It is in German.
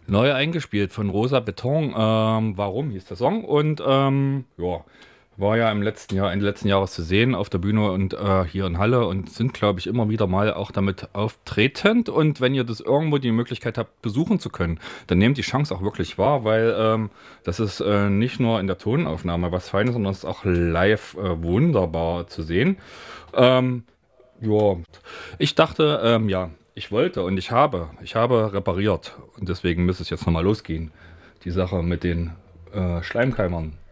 Neu eingespielt von Rosa Beton. Warum hieß der Song? Und ja, war ja im letzten Jahr, Ende letzten Jahres zu sehen auf der Bühne und hier in Halle und sind, glaube ich, immer wieder mal auch damit auftretend. Und wenn ihr das irgendwo die Möglichkeit habt, besuchen zu können, dann nehmt die Chance auch wirklich wahr, weil das ist nicht nur in der Tonaufnahme was Feines, sondern es ist auch live wunderbar zu sehen. Ähm, ja, ich dachte, ja, ich wollte und ich habe repariert und deswegen müsste es jetzt nochmal losgehen. Die Sache mit den Schleimkeimern.